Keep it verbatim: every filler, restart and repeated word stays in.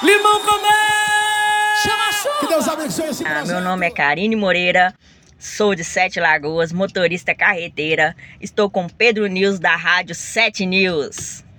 Limão com mel! Chama a chuva! Que Deus abençoe esse Ah, meu nome é Karine Moreira, sou de Sete Lagoas, motorista carreteira. Estou com Pedro News da Rádio Sete News.